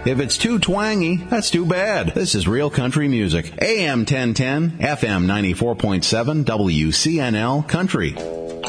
If it's too twangy, that's too bad. This is real country music. AM 1010, FM 94.7, WCNL Country.